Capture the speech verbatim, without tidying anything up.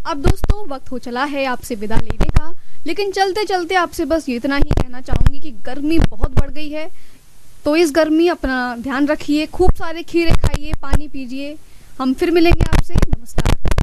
अब दोस्तों वक्त हो चला है आपसे विदा लेने का, लेकिन चलते चलते आपसे बस इतना ही कहना चाहूँगी कि गर्मी बहुत बढ़ गई है, तो इस गर्मी अपना ध्यान रखिए, खूब सारे खीरे खाइए, पानी पीजिए। हम फिर मिलेंगे आपसे।